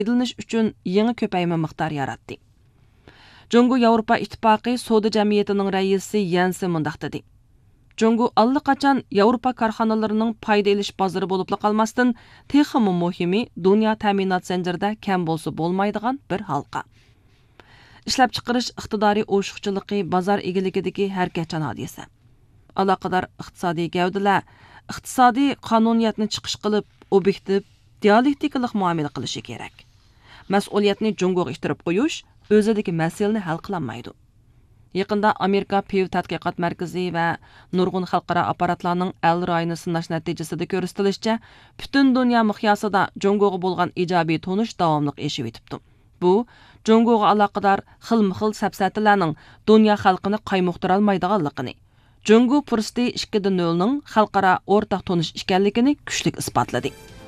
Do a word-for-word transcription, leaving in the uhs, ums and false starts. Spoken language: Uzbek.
foydalanish uchun yangi ko'payma miqdori yaratdi. Jungo Yevropa İttifaqı Soda Cemiyetining raisi Yansi mundaq dedi. Jungo allaqachon Yevropa korxonalarining foyda elish bozori bo'lib qolmasdan, texmi muhimi dunyo ta'minot zanjirida kam bo'lsa bo'lmaydigan bir halqa. Ishlab chiqarish iqtidoriy o'shiqchiligi bozor egiligidagi harkatchan hodisa. Aloqador iqtisodiy gavdalar iqtisodiy qonuniyatni chiqish qilib, obyektiv, dialektikalik muomala qilishi kerak. Mas'uliyatni Jungoga ishtirib qo'yish o'zidagi masalani hal qilolmaydi. Yaqinda Amerika Pew tadqiqot markazi va nurg'un xalqaro apparatlarning Al rayini sinash natijasida ko'rsatilishicha, butun dunyo miqyosida Jungoga bo'lgan ijobiy tonish davomli eshib etibdi. Bu Jungoga aloqador xilma-xil safsatalarning dunyo xalqini qaymoqtira olmaydiganligini, Jungo fursati ikki nol ning xalqaro o'rtaq tonish ekanligini kuchli isbotladi.